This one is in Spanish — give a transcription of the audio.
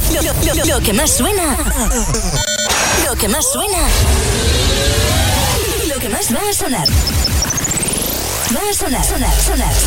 Lo que más suena. Lo que más suena. Lo que más va a sonar. Va a sonar.